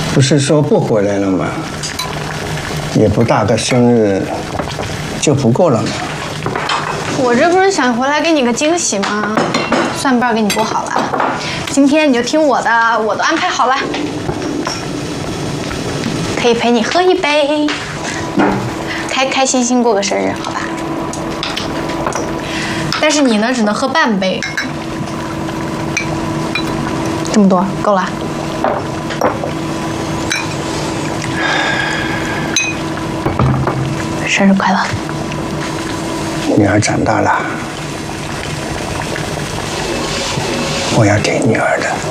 不是说不回来了吗？也不大个生日，就不够了吗？ 我这不是想回来给你个惊喜吗？算盘给你拨好了，今天你就听我的，我都安排好了，可以陪你喝一杯，开开心心过个生日，好吧？但是你呢，只能喝半杯，这么多够了。生日快乐！ 女儿长大了，我要听女儿的。